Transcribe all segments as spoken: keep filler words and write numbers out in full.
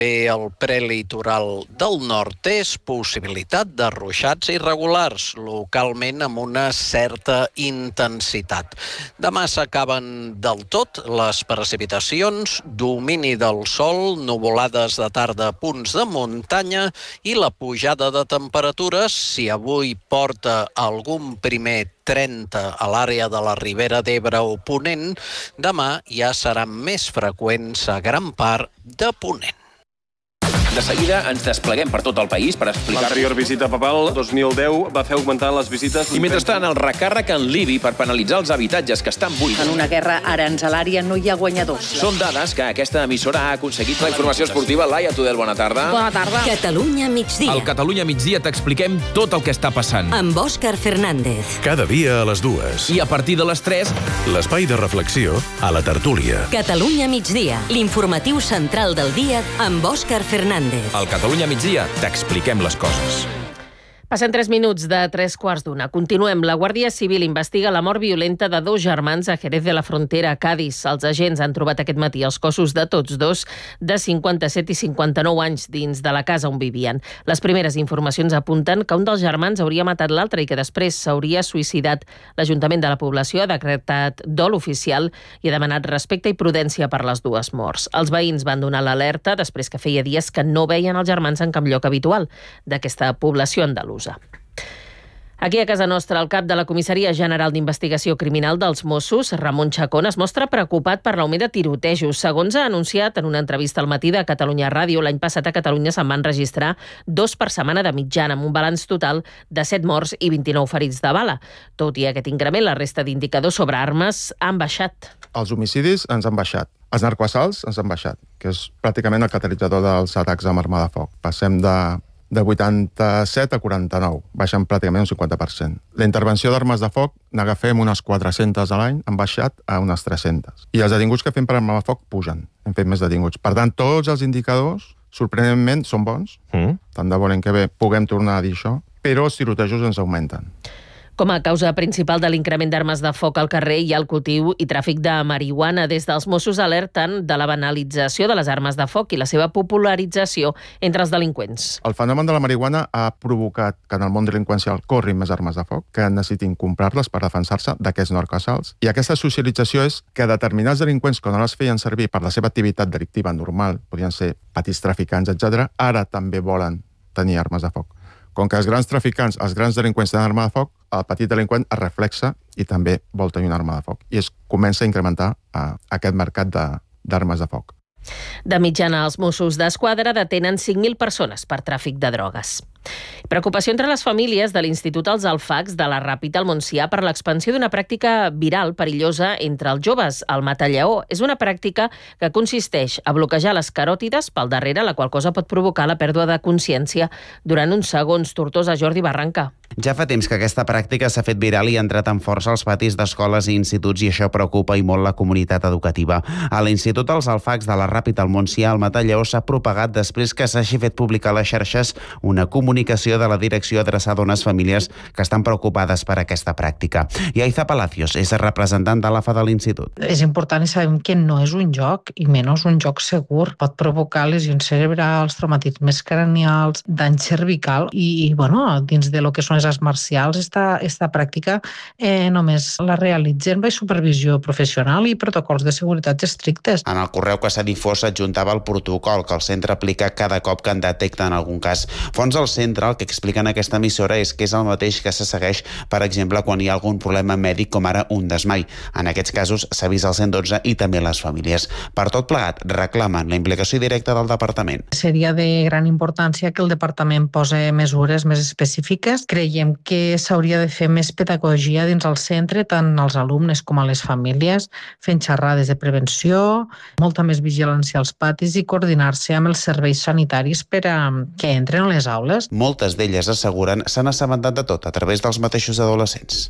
El prelitoral del nord és possibilitat de ruixats irregulars, localment amb una certa intensitat. Demà s'acaben del tot les precipitacions, domini del sol, nuvolades de tarda a punts de muntanya i la pujada de temperatures. Si avui porta algun primer trenta a l'àrea de la Ribera d'Ebre o Ponent, demà ja seran més freqüents a gran part de Ponent. De seguida ens despleguem per tot el país per explicar... L'anterior visita papal, dos mil deu, va fer augmentar les visites... I mentrestant, el recàrrec en Libi per penalitzar els habitatges que estan buits. En una guerra aranzelària no hi ha guanyadors. Són dades que aquesta emissora ha aconseguit. La informació esportiva, Laia Tudel, bona tarda. Bona tarda. Catalunya migdia. Al Catalunya migdia t'expliquem tot el que està passant. Amb Òscar Fernández. Cada dia a les dues. I a partir de les tres... L'espai de reflexió a la tertúlia. Catalunya migdia. L'informatiu central del dia amb Òscar Fernández. Al Catalunya migdia t'expliquem les coses. Passen tres minuts de tres quarts d'una. Continuem. La Guàrdia Civil investiga la mort violenta de dos germans a Jerez de la Frontera, a Cádiz. Els agents han trobat aquest matí els cossos de tots dos, de cinquanta-set i cinquanta-nou anys, dins de la casa on vivien. Les primeres informacions apunten que un dels germans hauria matat l'altre i que després s'hauria suïcidat. L'Ajuntament de la població ha decretat dol oficial i ha demanat respecte i prudència per les dues morts. Els veïns van donar l'alerta després que feia dies que no veien els germans en cap lloc habitual d'aquesta població andalusa. Aquí a casa nostra, el cap de la Comissaria General d'Investigació Criminal dels Mossos, Ramon Chacón, es mostra preocupat per l'augment de tirotejos. Segons ha anunciat en una entrevista al matí de Catalunya Ràdio, l'any passat a Catalunya se'n van registrar dos per setmana de mitjana, amb un balanç total de set morts i vint-i-nou ferits de bala. Tot i aquest increment, la resta d'indicadors sobre armes han baixat. Els homicidis ens han baixat. Els narcoassalts ens han baixat, que és pràcticament el catalitzador dels atacs amb arma de foc. Passem de de vuitanta-set a quaranta-nou, baixen pràcticament un cinquanta per cent. La intervenció d'armes de foc n'agafem unes quatre-centes a l'any, han baixat a unes tres-centes. I els detinguts que fem per arma de foc pugen, hem fet més detinguts. Per tant, tots els indicadors, sorprenentment, són bons. Mm. Tant de bo l'any que ve puguem tornar a dir això, però els tirotejos ens augmenten. Com a causa principal de l'increment d'armes de foc al carrer hi ha el cultiu i tràfic de marihuana. Des dels Mossos alerten de la banalització de les armes de foc i la seva popularització entre els delinqüents. El fenomen de la marihuana ha provocat que en el món delinqüencial corrin més armes de foc, que necessitin comprar-les per defensar-se d'aquests narcoassalts. I aquesta socialització és que determinats delinqüents, que no les feien servir per la seva activitat delictiva normal, podien ser petits traficants, etcètera, ara també volen tenir armes de foc. Com que els grans traficants, els grans delinqüents tenen arma de foc, el petit delinqüent es reflexa i també vol tenir una arma de foc. I es comença a incrementar uh, aquest mercat d'armes de, de foc. De mitjana, els Mossos d'Esquadra detenen cinc mil persones per tràfic de drogues. Preocupació entre les famílies de l'Institut Els Alfacs de la Ràpita al Montsià per l'expansió d'una pràctica viral perillosa entre els joves, el matallaó. És una pràctica que consisteix a bloquejar les caròtides pel darrere, la qual cosa pot provocar la pèrdua de consciència durant uns segons. Tortosa, Jordi Barranca. Ja fa temps que aquesta pràctica s'ha fet viral i ha entrat amb força als patis d'escoles i instituts i això preocupa i molt la comunitat educativa. A l'Institut Els Alfacs de la Ràpita al Montsià, el matallaó s'ha propagat després que s'hagi fet publicar a les xarxes una comunicació de la direcció adreçada a unes famílies que estan preocupades per aquesta pràctica. Yaiza Palacios és representant de l'A F A de l'Institut. És important i sabem que no és un joc, i menys un joc segur. Pot provocar lesions cerebrals, traumatismes cranials, dany cervical i, bueno, dins de lo que són les arts marcials, esta, esta pràctica eh, només la realitzen amb supervisió professional i protocols de seguretat estrictes. En el correu que s'ha difós s'adjuntava el protocol que el centre aplica cada cop que en detecta en algun cas. Fons del centre el que expliquen a aquesta emissora és que és el mateix que se segueix, per exemple, quan hi ha algun problema mèdic com ara un desmai. En aquests casos s'avisa al cent dotze i també les famílies. Per tot plegat, reclamen la implicació directa del departament. Seria de gran importància que el departament posi mesures més específiques. Creiem que s'hauria de fer més pedagogia dins el centre, tant als alumnes com a les famílies, fent xerrades de prevenció, molta més vigilància als patis i coordinar-se amb els serveis sanitaris per a que entren a les aules. Moltes d'elles asseguren s'han assabentat de tot a través dels mateixos adolescents.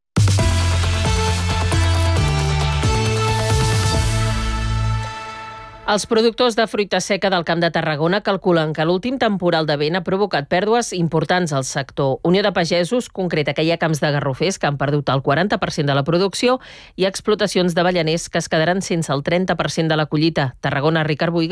Els productors de fruita seca del Camp de Tarragona calculen que l'últim temporal de vent ha provocat pèrdues importants al sector. Unió de Pagesos concreta que hi ha camps de garrofers que han perdut el quaranta per cent de la producció i explotacions d'avellaners que es quedaran sense el trenta per cent de la collita. Tarragona, Ricard Buigas.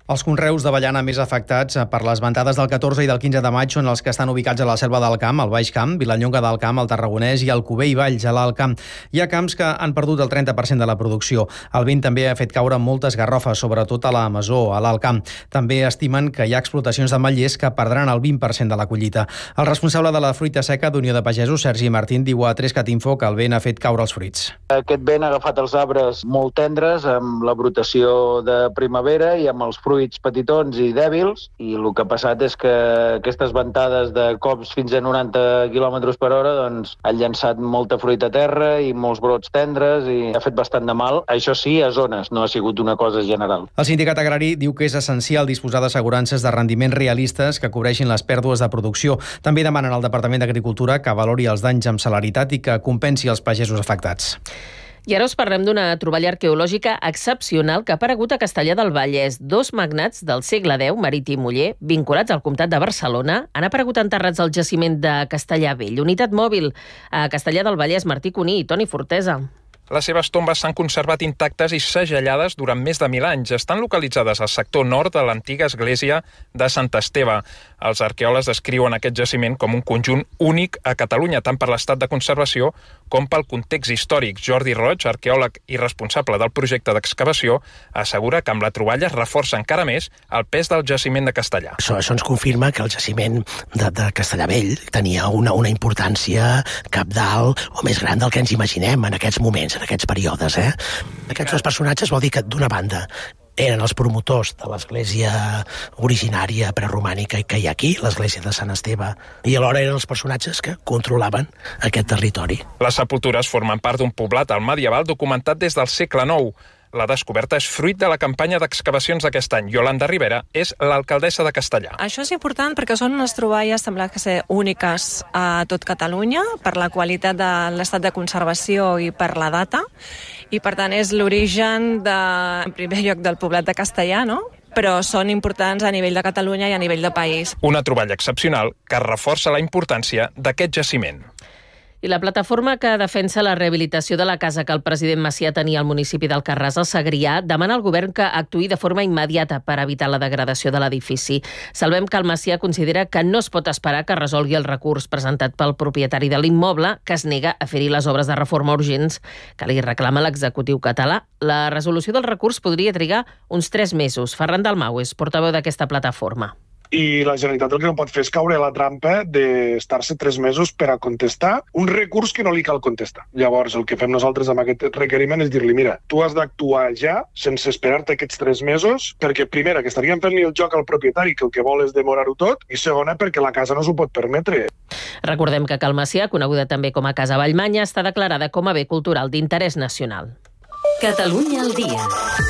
Els conreus d'avellana més afectats per les ventades del catorze i del quinze de maig són els que estan ubicats a la Selva del Camp, al Baix Camp, Vilallonga del Camp, al Tarragonès i al Cuber i Valls, a l'Alt Camp. Hi ha camps que han perdut el trenta per cent de la producció. El vent també ha fet caure moltes garrofes, sobretot a la Masó, a l'Alt Camp. També estimen que hi ha explotacions d'ametllers que perdran el vint per cent de la collita. El responsable de la fruita seca d'Unió de Pagesos, Sergi Martín, diu a Trescat Info que el vent ha fet caure els fruits. Aquest vent ha agafat els arbres molt tendres amb la brotació de primavera i amb els fruits petitons i dèbils, i el que ha passat és que aquestes ventades de cops fins a noranta quilòmetres per hora doncs, han llançat molta fruita a terra i molts brots tendres i ha fet bastant de mal. Això sí, a zones, no ha sigut una cosa general. El sindicat agrari diu que és essencial disposar d'assegurances de rendiments realistes que cobreixin les pèrdues de producció. També demanen al Departament d'Agricultura que valori els danys amb celeritat i que compensi els pagesos afectats. I ara us parlem d'una troballa arqueològica excepcional que ha aparegut a Castellar del Vallès. Dos magnats del segle deu, Marit i Muller, vinculats al comtat de Barcelona, han aparegut enterrats al jaciment de Castellar Vell. Unitat mòbil a Castellar del Vallès, Martí Cuní i Toni Fortesa. Les seves tombes s'han conservat intactes i segellades durant més de mil anys. Estan localitzades al sector nord de l'antiga església de Sant Esteve. Els arqueòlegs descriuen aquest jaciment com un conjunt únic a Catalunya, tant per l'estat de conservació com pel context històric. Jordi Roig, arqueòleg i responsable del projecte d'excavació, assegura que amb la troballa es reforça encara més el pes del jaciment de Castellar. Això, això ens confirma que el jaciment de, de Castellar Vell tenia una, una importància cabdal o més gran del que ens imaginem en aquests moments, en aquests períodes. Eh? Aquests dos personatges vol dir que, d'una banda, eren els promotors de l'església originària preromànica que hi ha aquí, l'església de Sant Esteve, i alhora eren els personatges que controlaven aquest territori. Les sepultures formen part d'un poblat al medieval documentat des del segle nou. La descoberta és fruit de la campanya d'excavacions d'aquest any. Yolanda Rivera és l'alcaldessa de Castellar. Això és important perquè són unes troballes, sembla que ser úniques a tot Catalunya, per la qualitat de l'estat de conservació i per la data, i per tant és l'origen, de, en primer lloc, del poblat de Castellar, no? Però són importants a nivell de Catalunya i a nivell de país. Una troballa excepcional que reforça la importància d'aquest jaciment. I la plataforma que defensa la rehabilitació de la casa que el president Macià tenia al municipi d'Alcarràs, al Segrià, demana al govern que actuï de forma immediata per evitar la degradació de l'edifici. Salvem que el Macià considera que no es pot esperar que resolgui el recurs presentat pel propietari de l'immoble, que es nega a fer-hi les obres de reforma urgents que li reclama l'executiu català. La resolució del recurs podria trigar uns tres mesos. Ferran Dalmau és portaveu d'aquesta plataforma. I la Generalitat el que no pot fer és caure a la trampa d'estar-se tres mesos per a contestar un recurs que no li cal contestar. Llavors, el que fem nosaltres amb aquest requeriment és dir-li, mira, tu has d'actuar ja, sense esperar-te aquests tres mesos, perquè, primera, que estaríem fent-li el joc al propietari, que el que vol és demorar-ho tot, i segona, perquè la casa no s'ho pot permetre. Recordem que Cal Macià, coneguda també com a Casa Vallmanya, està declarada com a bé cultural d'interès nacional. Catalunya al dia.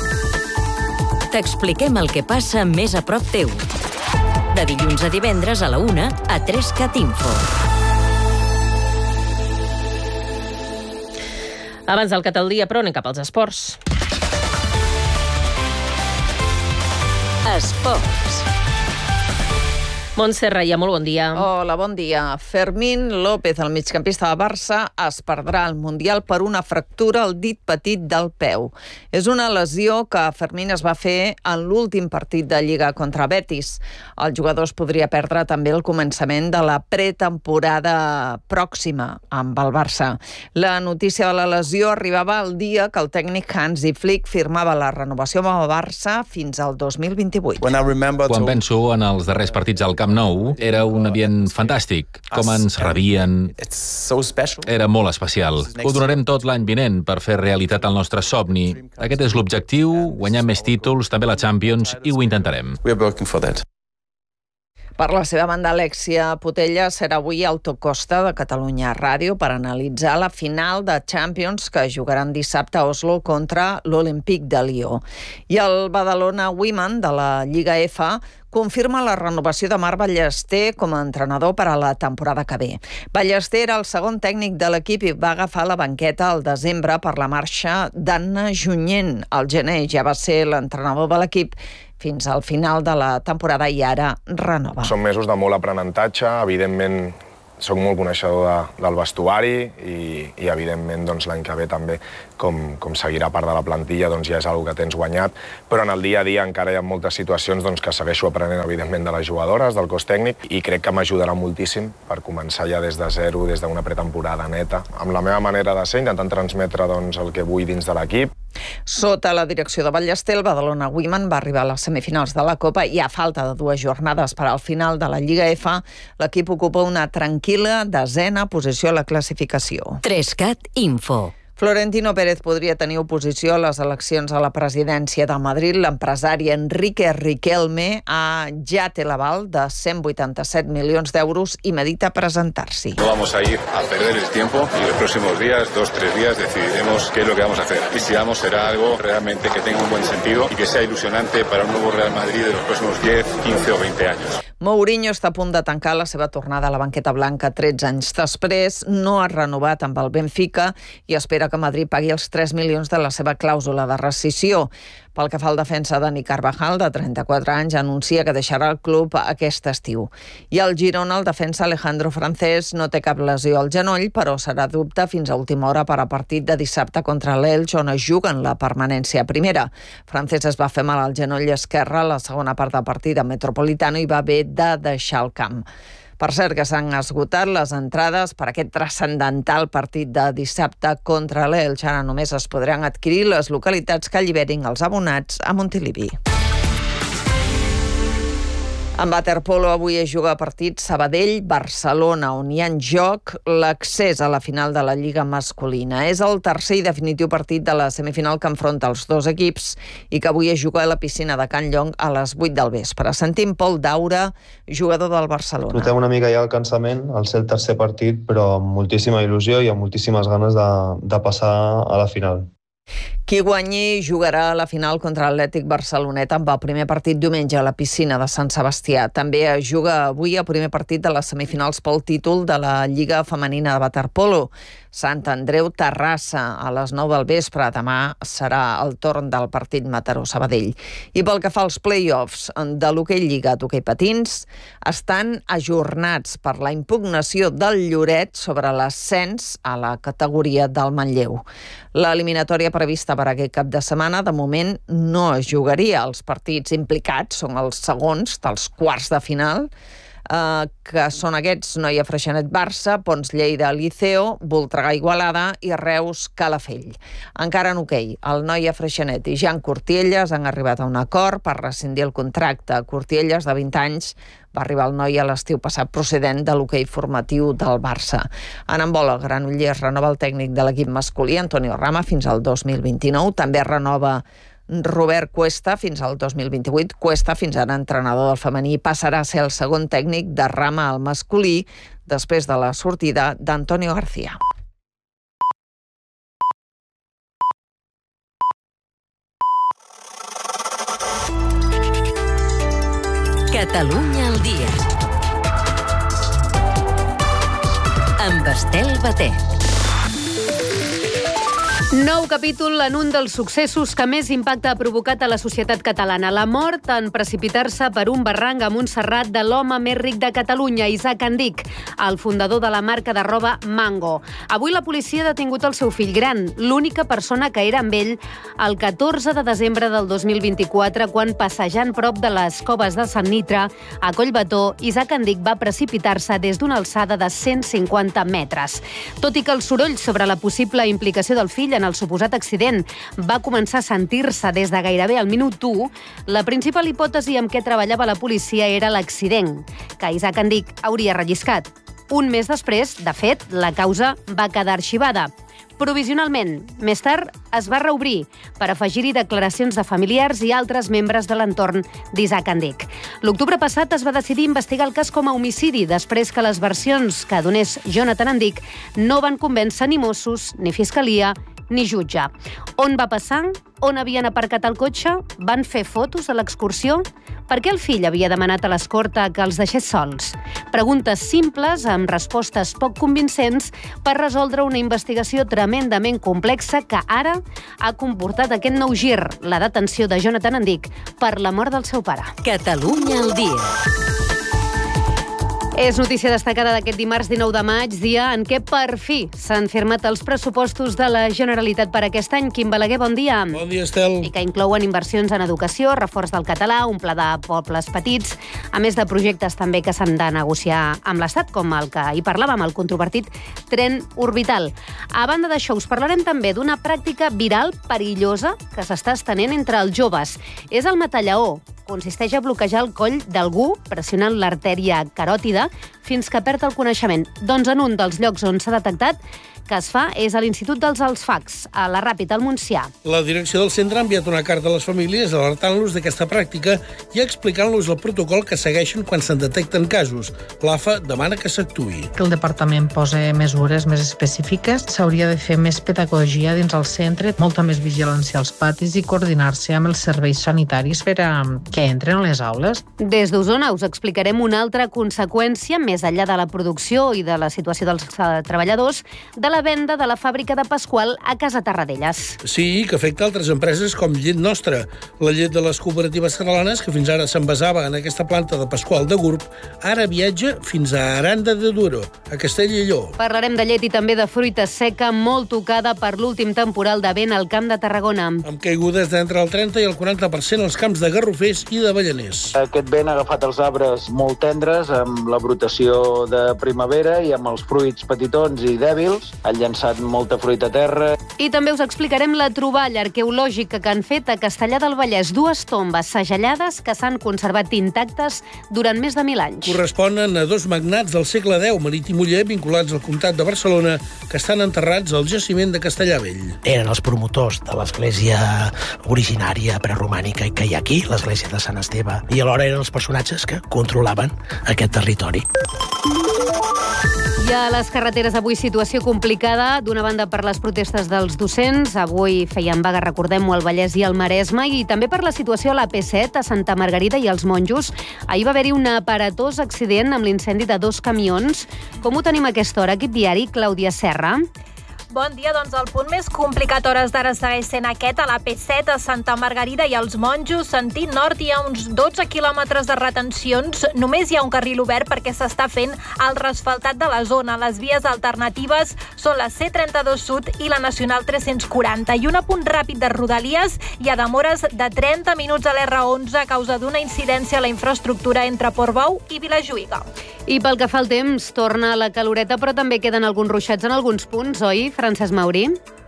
T'expliquem el que passa més a prop teu. De dilluns a divendres a la una a Trescat Info. Abans del Cat al dia, però anem cap als esports. Esports. Montse Raia, molt bon dia. Hola, bon dia. Fermín López, el migcampista de Barça, es perdrà el Mundial per una fractura al dit petit del peu. És una lesió que Fermín es va fer en l'últim partit de Lliga contra Betis. El jugador es podria perdre també el començament de la pretemporada pròxima amb el Barça. La notícia de la lesió arribava el dia que el tècnic Hansi Flick firmava la renovació amb el Barça fins al dos mil vint-i-vuit. Quan penso en els darrers partits al Camp Nou, era un ambient fantàstic. Com ens rebien. Era molt especial. Ho donarem tot l'any vinent per fer realitat el nostre somni. Aquest és l'objectiu, guanyar més títols, també la Champions, i ho intentarem. Per la seva banda, Alexia Putella serà avui al Top Costa de Catalunya Ràdio per analitzar la final de Champions que jugaran dissabte a Oslo contra l'Olympique de Lió. I el Badalona Women de la Lliga F confirma la renovació de Marc Ballester com a entrenador per a la temporada que ve. Ballester era el segon tècnic de l'equip i va agafar la banqueta al desembre per la marxa d'Anna Junyent. Al gener ja va ser l'entrenador de l'equip fins al final de la temporada i ara renova. Són mesos de molt aprenentatge, evidentment soc molt coneixedor de, del vestuari i, i evidentment, doncs, l'any que ve també, com, com seguirà part de la plantilla, doncs, ja és una que tens guanyat, però en el dia a dia encara hi ha moltes situacions doncs, que segueixo aprenent, evidentment, de les jugadores, del cos tècnic, i crec que m'ajudarà moltíssim per començar ja des de zero, des d'una pretemporada neta, amb la meva manera de ser, intentant transmetre doncs, el que vull dins de l'equip. Sota la direcció de Ballester, el Badalona Women va arribar a les semifinals de la Copa i a falta de dues jornades per al final de la Lliga F, l'equip ocupa una tranquil·la desena posició a la classificació. tres cat Info. Florentino Pérez podria tenir oposició a les eleccions a la presidència de Madrid. L'empresari Enrique Riquelme ha, ja té l'aval de cent vuitanta-set milions d'euros i medita presentar-s'hi. No vamos a ir a perder el tiempo y los próximos días, dos, tres días, decidiremos qué es lo que vamos a hacer. Y si vamos, será algo realmente que tenga un buen sentido y que sea ilusionante para un nuevo Real Madrid de los próximos diez, quince o veinte años. Mourinho està a punt de tancar la seva tornada a la banqueta blanca tretze anys després. No ha renovat amb el Benfica i espera que Madrid pagui els tres milions de la seva clàusula de rescissió. Pel que fa al defensa Dani Carvajal, de trenta-quatre anys, anuncia que deixarà el club aquest estiu. I al Girona, el defensa Alejandro Francés no té cap lesió al genoll, però serà dubte fins a última hora per a partit de dissabte contra l'Elx, on es juguen la permanència a primera. Francés es va fer mal al genoll esquerre a la segona part del partit a Metropolitano i va haver de deixar el camp. Per cert, que s'han esgotat les entrades per aquest transcendental partit de dissabte contra l'Elx. Ara només es podran adquirir les localitats que alliberin els abonats a Montilivi. En waterpolo avui es juga a partit Sabadell-Barcelona, on hi ha en joc l'accés a la final de la Lliga masculina. És el tercer i definitiu partit de la semifinal que enfronta els dos equips i que avui es juga a la piscina de Can Llong a les vuit del vespre. Sentim Pol Daura, jugador del Barcelona. Notem una mica ja el cansament al ser el tercer partit, però amb moltíssima il·lusió i amb moltíssimes ganes de, de passar a la final. Qui guanyi jugarà a la final contra l'Atlètic Barcelonet amb el primer partit diumenge a la piscina de Sant Sebastià. També es juga avui el primer partit de les semifinals pel títol de la Lliga Femenina de Waterpolo. Sant Andreu Terrassa a les nou del vespre. Demà serà el torn del partit Mataró-Sabadell. I pel que fa als play-offs de l'hoquei Lliga d'hoquei patins, estan ajornats per la impugnació del Lloret sobre l'ascens a la categoria del Manlleu. L'eliminatòria prevista per aquest cap de setmana, de moment, no es jugaria. Els partits implicats són els segons dels quarts de final, eh, que són aquests: Noia Freixenet-Barça, Pons Lleida-Liceo, Voltregà-Igualada i Reus-Calafell. Encara en hoquei, el Noia Freixenet i Jan Cortielles han arribat a un acord per rescindir el contracte. Cortielles, de vint anys, va arribar al Noia l'estiu passat procedent de l'hoquei formatiu del Barça. En handbol, el Granollers renova el tècnic de l'equip masculí, Antonio Rama, fins al dos mil vint-i-nou. També renova Robert Cuesta fins al dos mil vint-i-vuit. Cuesta, fins ara entrenador del femení, passarà a ser el segon tècnic de Rama al masculí després de la sortida d'Antonio García. Catalunya al dia. Amb Estel Batet. Nou capítol en un dels successos que més impacte ha provocat a la societat catalana. La mort en precipitar-se per un barranc a Montserrat de l'home més ric de Catalunya, Isaac Andic, el fundador de la marca de roba Mango. Avui la policia ha detingut el seu fill gran, l'única persona que era amb ell el catorze de desembre del dos mil vint-i-quatre, quan, passejant prop de les coves de Sant Nitra, a Collbató, Isaac Andic va precipitar-se des d'una alçada de cent cinquanta metres. Tot i que el soroll sobre la possible implicació del fill en el suposat accident va començar a sentir-se des de gairebé al minut u, la principal hipòtesi amb què treballava la policia era l'accident, que Isaac Andic hauria relliscat. Un mes després, de fet, la causa va quedar arxivada. Provisionalment. Més tard es va reobrir per afegir-hi declaracions de familiars i altres membres de l'entorn d'Isaac Andic. L'octubre passat es va decidir investigar el cas com a homicidi després que les versions que donés Jonathan Andic no van convèncer ni Mossos, ni Fiscalia, ni jutge. On va passar? On havien aparcat el cotxe? Van fer fotos de l'excursió? Per què el fill havia demanat a l'escorta que els deixés sols? Preguntes simples amb respostes poc convincents per resoldre una investigació tremendament complexa que ara ha comportat aquest nou gir, la detenció de Jonathan Andic per la mort del seu pare. Catalunya al dia. És notícia destacada d'aquest dimarts dinou de maig, dia en què per fi s'han firmat els pressupostos de la Generalitat per aquest any. Quim Balaguer, bon dia. Bon dia, Estel. I que inclouen inversions en educació, reforç del català, un pla de pobles petits, a més de projectes també que s'han de negociar amb l'Estat, com el que hi parlàvem, el controvertit tren orbital. A banda d'això, us parlarem també d'una pràctica viral perillosa que s'està estenent entre els joves. És el matallaó. Consisteix a bloquejar el coll d'algú pressionant l'artèria caròtida fins que perd el coneixement. Doncs en un dels llocs on s'ha detectat que es fa és a l'Institut dels Alfacs, a la Ràpita, al Montsià. La direcció del centre ha enviat una carta a les famílies alertant-los d'aquesta pràctica i explicant-los el protocol que segueixen quan se'n detecten casos. L'A F A demana que s'actuï. Que el departament posi mesures més específiques. S'hauria de fer més pedagogia dins el centre, molta més vigilància als patis i coordinar-se amb els serveis sanitaris per a que entren a les aules. Des d'Osona us explicarem una altra conseqüència, més enllà de la producció i de la situació dels treballadors, de la venda de la fàbrica de Pasqual a Casa Tarradellas. Sí, que afecta altres empreses com Llet Nostra. La llet de les cooperatives catalanes, que fins ara s'envasava en aquesta planta de Pasqual de Gurb, ara viatja fins a Aranda de Duero, a Castella i Lleó. Parlarem de llet i també de fruita seca molt tocada per l'últim temporal de vent al Camp de Tarragona. Amb caigudes d'entre el trenta i el quaranta per cent als camps de garrofers i d'avellaners. Aquest vent ha agafat els arbres molt tendres amb la brotació de primavera i amb els fruits petitons i dèbils. Han llançat molta fruita a terra. I també us explicarem la troballa arqueològica que han fet a Castellar del Vallès. Dues tombes segellades que s'han conservat intactes durant més de mil anys. Corresponen a dos magnats del segle deu, Marit i Muller, vinculats al comtat de Barcelona, que estan enterrats al jaciment de Castellar Vell. Eren els promotors de l'església originària preromànica que hi ha aquí, l'església de Sant Esteve, i alhora eren els personatges que controlaven aquest territori. I a les carreteres avui situació complicada, d'una banda per les protestes dels docents, avui feien vaga, recordem-ho, al Vallès i al Maresme, i també per la situació a la P set, a Santa Margarida i als Monjos. Ahir va haver-hi un aparatós accident amb l'incendi de dos camions. Com ho tenim a aquesta hora? Equip diari, Clàudia Serra. Bon dia, doncs el punt més complicat hores d'ara segueix sent aquest, a la P set, a Santa Margarida i als Monjos, sentit nord, hi ha uns dotze quilòmetres de retencions. Només hi ha un carril obert perquè s'està fent el resfaltat de la zona. Les vies alternatives són la C trenta-dos Sud i la Nacional tres-cents quaranta. I un apunt ràpid de Rodalies, hi ha demores de trenta minuts a l'R onze a causa d'una incidència a la infraestructura entre Portbou i Vilajuïga. I pel que fa al temps, torna la caloreta, però també queden alguns ruixats en alguns punts, oi, Francesc Mauri?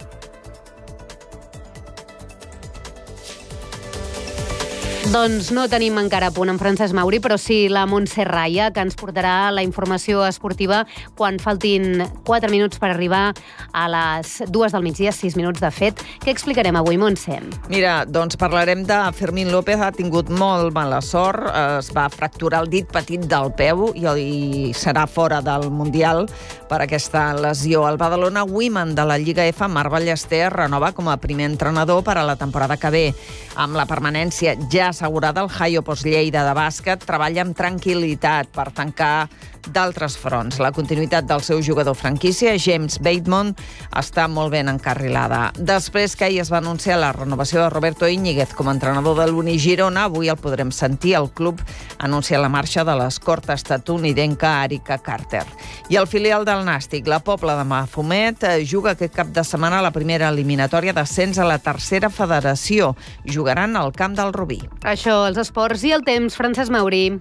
Doncs no tenim encara a punt en Francesc Mauri, però sí la Montse Raya, que ens portarà la informació esportiva quan faltin quatre minuts per arribar a les dues del migdia, sis minuts de fet. Què explicarem avui, Montse? Mira, doncs parlarem de Fermín López. Ha tingut molt mala sort, es va fracturar el dit petit del peu i serà fora del Mundial per aquesta lesió. El Badalona Women de la Lliga F, Marc Ballester, renova com a primer entrenador per a la temporada que ve. Amb la permanència ja assegurada, el Jai Opos Lleida de bàsquet treballa amb tranquil·litat per tancar d'altres fronts. La continuïtat del seu jugador franquícia, James Bateman, està molt ben encarrilada. Després que ahir es va anunciar la renovació de Roberto Íñiguez com a entrenador de l'Uni Girona, avui el podrem sentir. El club anuncia la marxa de l'escorta estatunidenca Erika Carter. I el filial del Nàstic, la Pobla de Mafumet, juga aquest cap de setmana a la primera eliminatòria d'ascens a la tercera federació. Jugaran al camp del Rubí. Això, els esports i el temps, Francesc Mauri.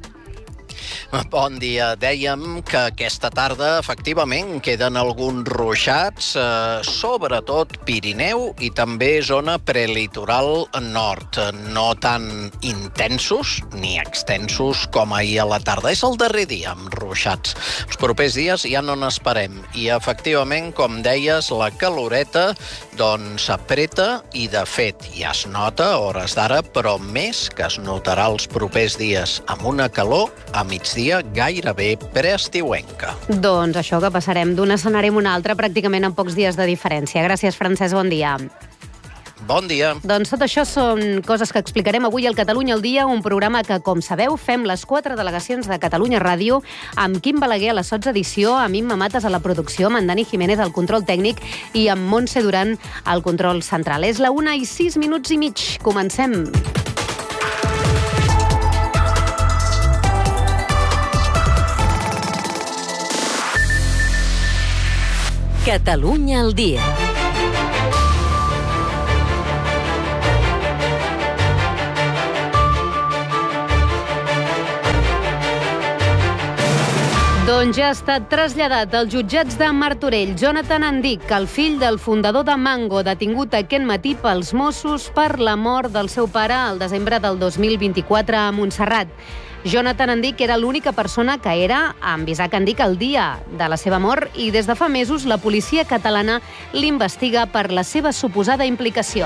Bon dia. Dèiem que aquesta tarda, efectivament, queden alguns ruixats, eh, sobretot Pirineu i també zona prelitoral nord. No tan intensos ni extensos com ahir a la tarda. És el darrer dia amb ruixats. Els propers dies ja no n'esperem. I, efectivament, com deies, la caloreta doncs s'apreta i, de fet, ja es nota a hores d'ara, però més que es notarà els propers dies amb una calor a migdia gairebé preestiuenca. Doncs això, que passarem d'un escenari a un altre pràcticament en pocs dies de diferència. Gràcies, Francesc, bon dia. Bon dia. Doncs tot això són coses que explicarem avui al Catalunya al dia, un programa que, com sabeu, fem les quatre delegacions de Catalunya Ràdio, amb Quim Balaguer a la sots edició, amb Imma Mates a la producció, amb en Dani Jiménez al control tècnic i amb Montse Duran al control central. És la una i sis minuts i mig. Comencem. Catalunya al dia. Doncs ja ha estat traslladat als jutjats de Martorell Jonathan Andic, el fill del fundador de Mango, detingut aquest matí pels Mossos per la mort del seu pare al desembre del dos mil vint-i-quatre a Montserrat. Jonathan Andic era l'única persona que era amb Isaac Andic el dia de la seva mort i des de fa mesos la policia catalana l'investiga per la seva suposada implicació.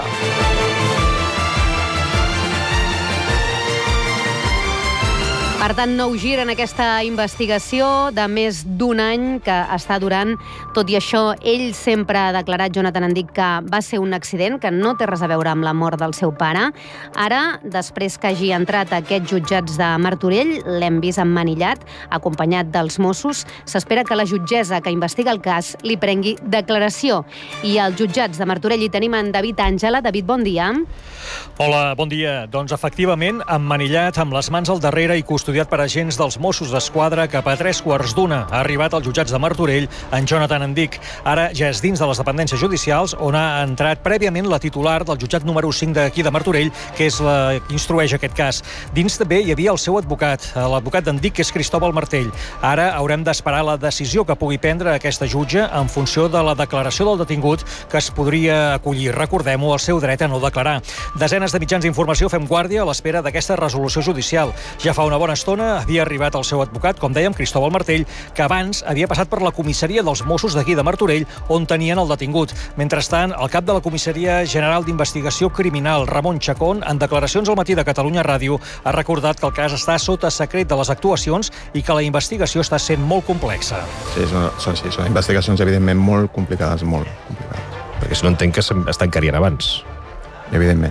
Per tant, nou gir en aquesta investigació de més d'un any que està durant. Tot i això, ell sempre ha declarat, Jonathan Andic, que va ser un accident, que no té res a veure amb la mort del seu pare. Ara, després que hagi entrat a aquests jutjats de Martorell, l'hem vist emmanillat, acompanyat dels Mossos. S'espera que la jutgessa que investiga el cas li prengui declaració. I als jutjats de Martorell hi tenim en David Àngela. David, bon dia. Hola, bon dia. Doncs efectivament, emmanillat, amb les mans al darrere i custodiat per agents dels Mossos d'Esquadra, cap a tres quarts d'una ha arribat als jutjats de Martorell en Jonathan Andic. Ara ja és dins de les dependències judicials on ha entrat prèviament la titular del jutjat número cinc d'aquí de Martorell, que és la que instrueix aquest cas. Dins també hi havia el seu advocat, l'advocat d'Andic, que és Cristóbal Martell. Ara haurem d'esperar la decisió que pugui prendre aquesta jutge en funció de la declaració del detingut, que es podria acollir, recordem-ho, el seu dret a no declarar. Desenes de mitjans d'informació fem guàrdia a l'espera d'aquesta resolució judicial. Ja fa una bona estona havia arribat el seu advocat, com dèiem, Cristóbal Martell, que abans havia passat per la comissaria dels Mossos d'aquí de Martorell, on tenien el detingut. Mentrestant, el cap de la Comissaria General d'Investigació Criminal, Ramon Chacón, en declaracions al matí de Catalunya Ràdio, ha recordat que el cas està sota secret de les actuacions i que la investigació està sent molt complexa. Sí, són, són, sí, són investigacions, evidentment, molt complicades, molt complicades. Perquè si no entenc que estan carriant abans. Evidentment.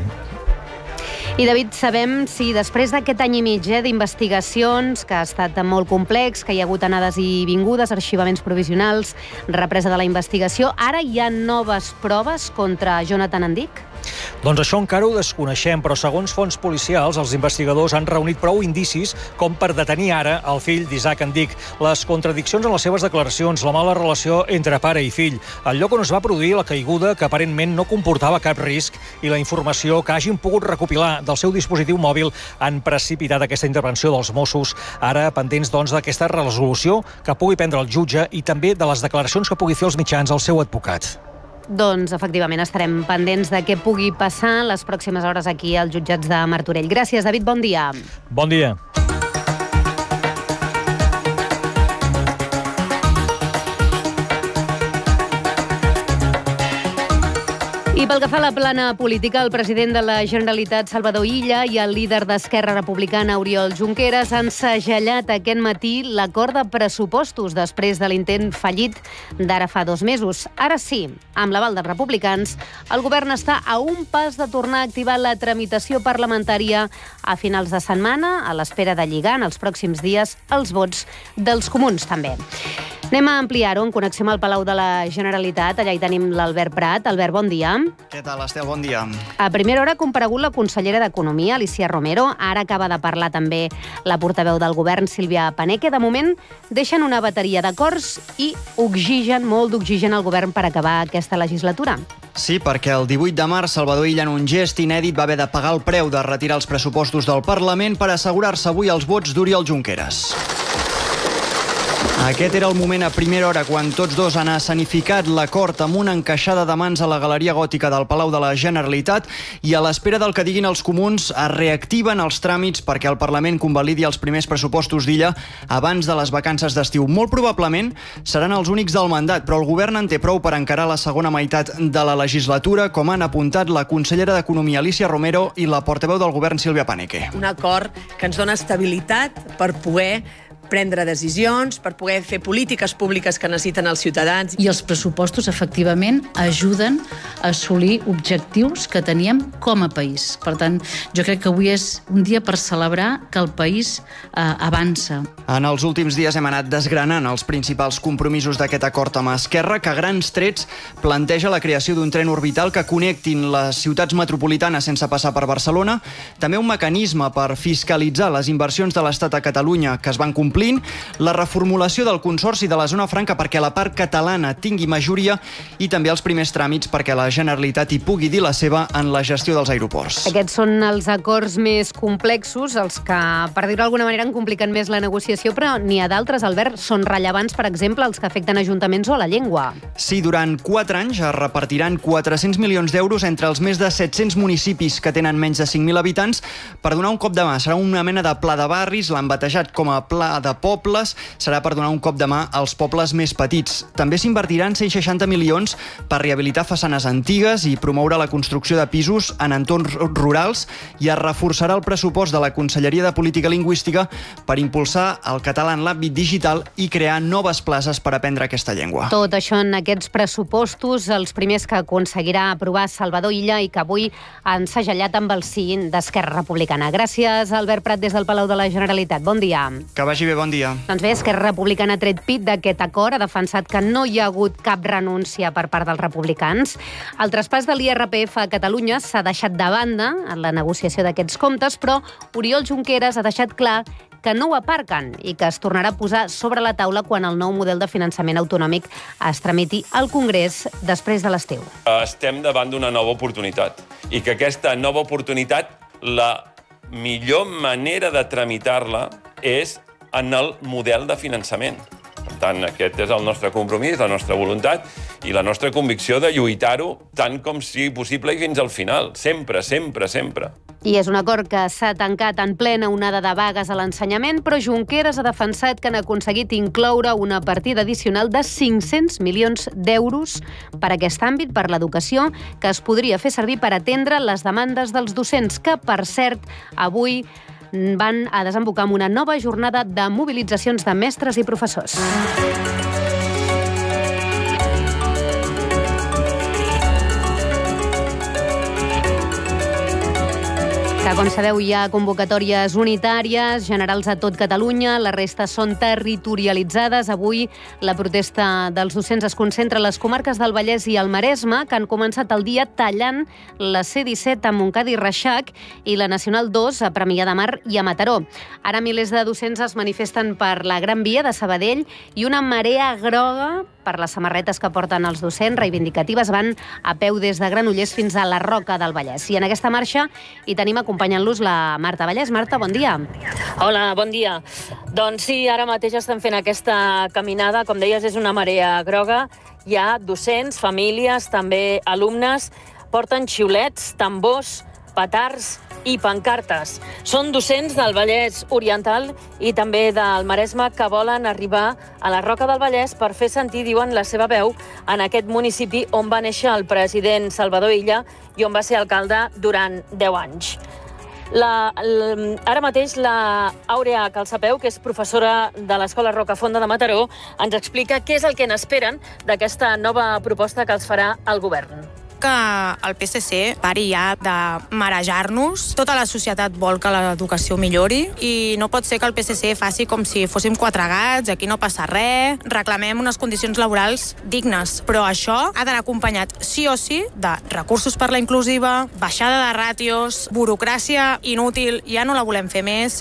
I, David, sabem si després d'aquest any i mig eh, d'investigacions, que ha estat molt complex, que hi ha hagut anades i vingudes, arxivaments provisionals, represa de la investigació, ara hi ha noves proves contra Jonathan Andic? Doncs això encara ho desconeixem, però segons fonts policials, els investigadors han reunit prou indicis com per detenir ara el fill d'Isaac Andic. Les contradiccions en les seves declaracions, la mala relació entre pare i fill, el lloc on es va produir la caiguda que aparentment no comportava cap risc i la informació que hagin pogut recopilar del seu dispositiu mòbil han precipitat aquesta intervenció dels Mossos. Ara pendents doncs d'aquesta resolució que pugui prendre el jutge i també de les declaracions que pugui fer els mitjans al seu advocat. Doncs, efectivament, estarem pendents de què pugui passar les pròximes hores aquí als jutjats de Martorell. Gràcies, David, bon dia. Bon dia. I pel que fa a la plana política, el president de la Generalitat, Salvador Illa, i el líder d'Esquerra Republicana, Oriol Junqueras, han segellat aquest matí l'acord de pressupostos després de l'intent fallit d'ara fa dos mesos. Ara sí, amb l'aval dels republicans, el govern està a un pas de tornar a activar la tramitació parlamentària a finals de setmana, a l'espera de lligar en els pròxims dies els vots dels comuns, també. Anem a ampliar-ho en connexió amb el Palau de la Generalitat. Allà hi tenim l'Albert Prat. Albert, bon dia. Què tal, Estel? Bon dia. A primera hora ha comparegut la consellera d'Economia, Alicia Romero. Ara acaba de parlar també la portaveu del govern, Sílvia Paneque. De moment, deixen una bateria d'acords i oxigen, molt d'oxigen al govern per acabar aquesta legislatura. Sí, perquè el divuit de març Salvador Illa, en un gest inèdit, va haver de pagar el preu de retirar els pressupostos del Parlament per assegurar-se avui els vots d'Oriol Junqueras. Aquest era el moment a primera hora quan tots dos han escenificat l'acord amb una encaixada de mans a la Galeria Gòtica del Palau de la Generalitat i a l'espera del que diguin els comuns es reactiven els tràmits perquè el Parlament convalidi els primers pressupostos d'Illa abans de les vacances d'estiu. Molt probablement seran els únics del mandat, però el govern en té prou per encarar la segona meitat de la legislatura, com han apuntat la consellera d'Economia, Alicia Romero, i la portaveu del govern, Sílvia Paneque. Un acord que ens dona estabilitat per poder prendre decisions, per poder fer polítiques públiques que necessiten els ciutadans. I els pressupostos, efectivament, ajuden a assolir objectius que teníem com a país. Per tant, jo crec que avui és un dia per celebrar que el país eh, avança. En els últims dies hem anat desgranant els principals compromisos d'aquest acord amb Esquerra, que a grans trets planteja la creació d'un tren orbital que connectin les ciutats metropolitanes sense passar per Barcelona, també un mecanisme per fiscalitzar les inversions de l'Estat a Catalunya que es van complir complint, la reformulació del Consorci de la Zona Franca perquè la part catalana tingui majoria i també els primers tràmits perquè la Generalitat hi pugui dir la seva en la gestió dels aeroports. Aquests són els acords més complexos, els que, per dir-ho d'alguna manera, en compliquen més la negociació, però n'hi ha d'altres, Albert, són rellevants, per exemple, els que afecten ajuntaments o a la llengua. Sí, durant quatre anys es repartiran quatre-cents milions d'euros entre els més de set-cents municipis que tenen menys de cinc mil habitants per donar un cop de mà. Serà una mena de pla de barris, l'han batejat com a pla de pobles, serà per donar un cop de mà als pobles més petits. També s'invertiran cent seixanta milions per rehabilitar façanes antigues i promoure la construcció de pisos en entorns rurals i es reforçarà el pressupost de la Conselleria de Política Lingüística per impulsar el català en l'àmbit digital i crear noves places per aprendre aquesta llengua. Tot això en aquests pressupostos, els primers que aconseguirà aprovar Salvador Illa i que avui han segellat amb el sí d'Esquerra Republicana. Gràcies, Albert Prat, des del Palau de la Generalitat. Bon dia. Que vagi bé, bon dia. Doncs bé, Esquerra Republicana ha tret pit d'aquest acord, ha defensat que no hi ha hagut cap renúncia per part dels republicans. El traspàs de l'I R P F a Catalunya s'ha deixat de banda en la negociació d'aquests comptes, però Oriol Junqueras ha deixat clar que no ho aparquen i que es tornarà a posar sobre la taula quan el nou model de finançament autonòmic es tramiti al Congrés després de l'estiu. Estem davant d'una nova oportunitat i que aquesta nova oportunitat, la millor manera de tramitar-la és en el model de finançament. Per tant, aquest és el nostre compromís, la nostra voluntat i la nostra convicció de lluitar-ho tant com sigui possible i fins al final. Sempre, sempre, sempre. I és un acord que s'ha tancat en plena onada de vagues a l'ensenyament, però Junqueras ha defensat que han aconseguit incloure una partida addicional de cinc-cents milions d'euros per a aquest àmbit, per l'educació, que es podria fer servir per atendre les demandes dels docents, que, per cert, avui van a desembocar amb una nova jornada de mobilitzacions de mestres i professors. Que, com sabeu, hi ha convocatòries unitàries, generals a tot Catalunya, la resta són territorialitzades. Avui la protesta dels docents es concentra a les comarques del Vallès i el Maresme, que han començat el dia tallant la C disset a Montcada i Reixac i la Nacional dos a Premià de Mar i a Mataró. Ara milers de docents es manifesten per la Gran Via de Sabadell i una marea groga per les samarretes que porten els docents reivindicatives van a peu des de Granollers fins a la Roca del Vallès. I en aquesta marxa hi tenim acompanyant-los la Marta Vallès. Marta, bon dia. Hola, bon dia. Doncs sí, ara mateix estem fent aquesta caminada. Com deies, és una marea groga. Hi ha docents, famílies, també alumnes. Porten xiulets, tambors, petards i pancartes. Són docents del Vallès Oriental i també del Maresme que volen arribar a la Roca del Vallès per fer sentir, diuen, la seva veu en aquest municipi on va néixer el president Salvador Illa i on va ser alcalde durant deu anys. La, la, ara mateix la Àurea Calçapeu, que és professora de l'Escola Rocafonda de Mataró, ens explica què és el que n'esperen d'aquesta nova proposta que els farà el govern. Que el P S C pari ja de marejar-nos. Tota la societat vol que l'educació millori i no pot ser que el P S C faci com si fóssim quatre gats, aquí no passa res, reclamem unes condicions laborals dignes, però això ha d'anar acompanyat sí o sí de recursos per la inclusiva, baixada de ràtios, burocràcia inútil, ja no la volem fer més.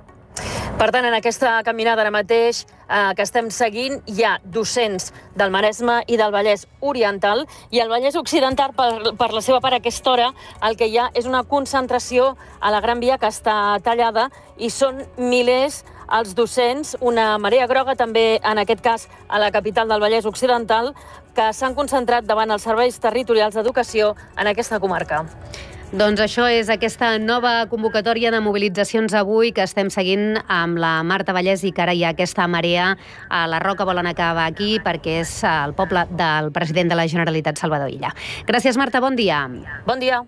Per tant, en aquesta caminada ara mateix eh, que estem seguint, hi ha docents del Maresme i del Vallès Oriental, i el Vallès Occidental, per, per la seva part, a aquesta hora, el que hi ha és una concentració a la Gran Via que està tallada i són milers els docents, una marea groga també, en aquest cas, a la capital del Vallès Occidental, que s'han concentrat davant els serveis territorials d'educació en aquesta comarca. Doncs això és aquesta nova convocatòria de mobilitzacions avui que estem seguint amb la Marta Vallès i que ara hi ha aquesta marea a la Roca. Volen acabar aquí perquè és el poble del president de la Generalitat, Salvador Illa. Gràcies, Marta. Bon dia. Bon dia.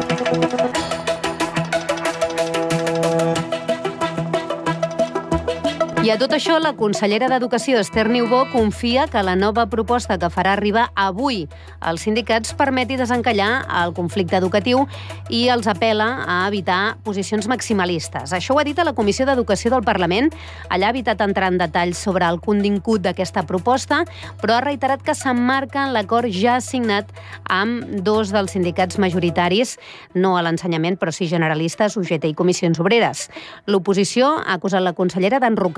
I a tot això, la consellera d'Educació, Esther Niubó, confia que la nova proposta que farà arribar avui als sindicats permeti desencallar el conflicte educatiu i els apel·la a evitar posicions maximalistes. Això ho ha dit a la Comissió d'Educació del Parlament. Allà ha evitat entrar en detalls sobre el contingut d'aquesta proposta, però ha reiterat que s'emmarca en l'acord ja signat amb dos dels sindicats majoritaris, no a l'ensenyament, però sí generalistes, U G T i Comissions Obreres. L'oposició ha acusat la consellera d'enrocar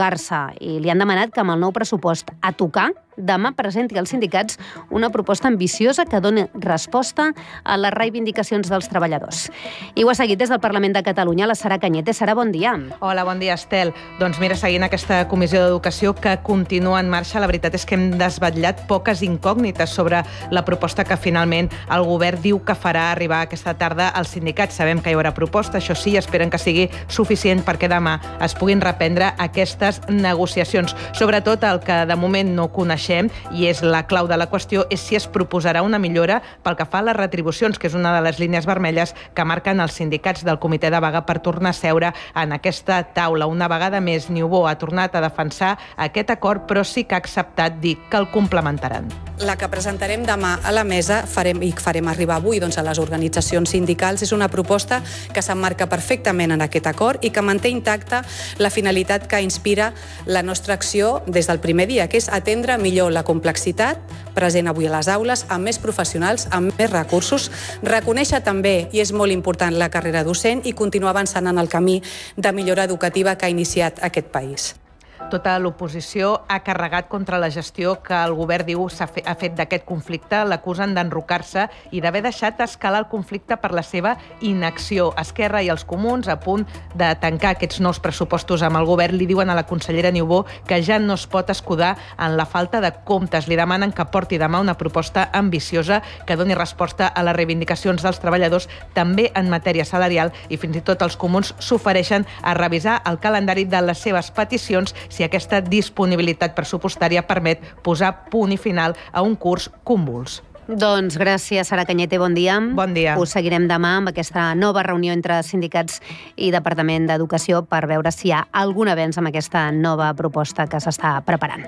enderrocar-se i li han demanat que amb el nou pressupost a tocar demà presenti als sindicats una proposta ambiciosa que doni resposta a les reivindicacions dels treballadors. I ho ha seguit des del Parlament de Catalunya la Sara Cañete. Sara, bon dia. Hola, bon dia, Estel. Doncs mira, seguint aquesta comissió d'educació que continua en marxa, la veritat és que hem desvetllat poques incògnites sobre la proposta que finalment el govern diu que farà arribar aquesta tarda als sindicats. Sabem que hi haurà proposta, això sí, esperen que sigui suficient perquè demà es puguin reprendre aquestes negociacions. Sobretot el que de moment no coneixem i és la clau de la qüestió és si es proposarà una millora pel que fa a les retribucions, que és una de les línies vermelles que marquen els sindicats del comitè de vaga per tornar a seure en aquesta taula. Una vegada més, Niubó ha tornat a defensar aquest acord, però sí que ha acceptat dir que el complementaran. La que presentarem demà a la mesa farem, i farem arribar avui doncs, a les organitzacions sindicals és una proposta que s'emmarca perfectament en aquest acord i que manté intacta la finalitat que inspira la nostra acció des del primer dia, que és atendre millor la complexitat present avui a les aules, amb més professionals, amb més recursos, reconèixer també, i és molt important, la carrera docent i continuar avançant en el camí de millora educativa que ha iniciat aquest país. Tota l'oposició ha carregat contra la gestió que el govern diu s'ha fe, ha fet d'aquest conflicte, l'acusen d'enrocar-se i d'haver deixat escalar el conflicte per la seva inacció. Esquerra i els comuns, a punt de tancar aquests nous pressupostos amb el govern, li diuen a la consellera Niubó que ja no es pot escudar en la falta de comptes. Li demanen que porti demà una proposta ambiciosa que doni resposta a les reivindicacions dels treballadors, també en matèria salarial, i fins i tot els comuns s'ofereixen a revisar el calendari de les seves peticions si aquesta disponibilitat pressupostària permet posar punt i final a un curs convuls. Doncs gràcies, Sara Cañete, bon dia. Bon dia. Us seguirem demà amb aquesta nova reunió entre sindicats i Departament d'Educació per veure si hi ha algun avenç amb aquesta nova proposta que s'està preparant.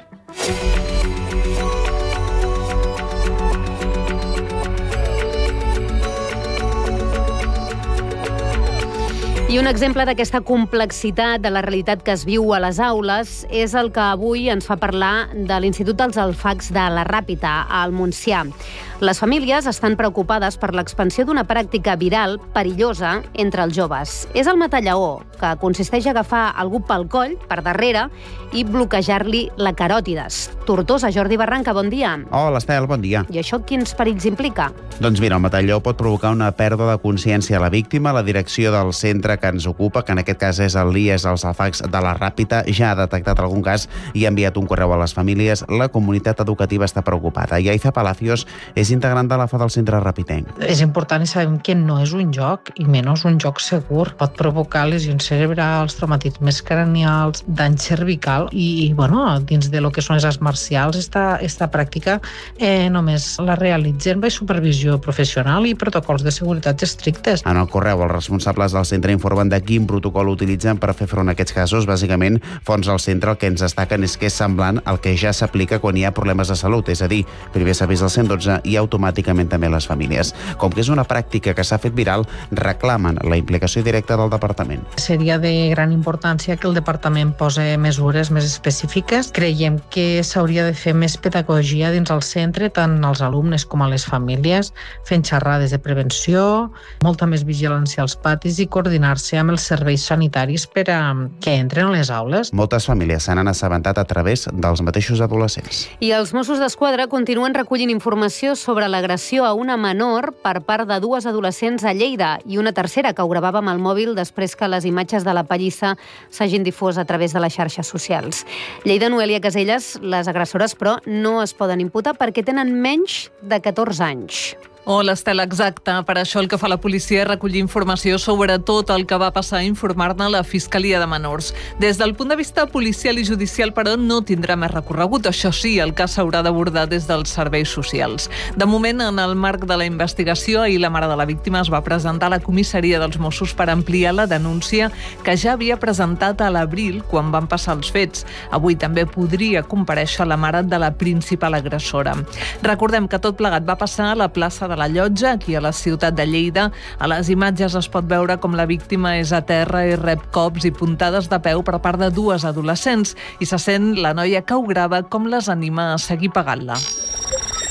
I un exemple d'aquesta complexitat de la realitat que es viu a les aules és el que avui ens fa parlar de l'Institut dels Alfacs de la Ràpita, al Montsià. Les famílies estan preocupades per l'expansió d'una pràctica viral perillosa entre els joves. És el matallaó, que consisteix a agafar algú pel coll, per darrere, i bloquejar-li la caròtides. Tortosa, Jordi Barranca, bon dia. Hola, Estel, bon dia. I això quins perills implica? Doncs mira, el matalló pot provocar una pèrdua de consciència a la víctima. La direcció del centre que ens ocupa, que en aquest cas és el I E S, els Alfacs de la Ràpita, ja ha detectat algun cas i ha enviat un correu a les famílies. La comunitat educativa està preocupada. Yaiza Palacios és integrant de l'A F A del centre ràpitenc. És important i sabem que no és un joc, i menys un joc segur. Pot provocar lesions cerebrals, traumatismes cranials, dany cervical i, bueno, dins de lo que són les arts marcials, esta, esta pràctica eh, només la realitzen amb supervisió professional i protocols de seguretat estrictes. En el correu, els responsables del centre informen de quin protocol utilitzen per fer front a aquests casos. Bàsicament, fons al centre el que ens destaquen és que és semblant al que ja s'aplica quan hi ha problemes de salut, és a dir, primer s'avisa el cent dotze i automàticament també les famílies. Com que és una pràctica que s'ha fet viral, reclamen la implicació directa del departament. Seria de gran importància que el departament posi mesures més específiques. Creiem que s'hauria de fer més pedagogia dins el centre, tant als alumnes com a les famílies, fent xerrades de prevenció, molta més vigilància als patis i coordinar-se amb els serveis sanitaris per a que entren a les aules. Moltes famílies se n'han assabentat a través dels mateixos adolescents. I els Mossos d'Esquadra continuen recollint informació sobre l'agressió a una menor per part de dues adolescents a Lleida i una tercera que ho gravava amb el mòbil després que les imatges de la pallissa s'hagin difós a través de les xarxes socials. Lleida, Noelia Caselles, les agressores, però, no es poden imputar perquè tenen menys de catorze anys. Oh, l'Estela, exacte. Per això el que fa la policia és recollir informació sobre tot el que va passar i informar-ne la Fiscalia de Menors. Des del punt de vista policial i judicial, però, no tindrà més recorregut. Això sí, el cas s'haurà d'abordar des dels serveis socials. De moment, en el marc de la investigació, ahir la mare de la víctima es va presentar a la comissaria dels Mossos per ampliar la denúncia que ja havia presentat a l'abril, quan van passar els fets. Avui també podria comparèixer la mare de la principal agressora. Recordem que tot plegat va passar a la plaça de la Llotja, aquí a la ciutat de Lleida. A les imatges es pot veure com la víctima és a terra i rep cops i puntades de peu per part de dues adolescents i se sent la noia que ho grava com les anima a seguir pagant-la.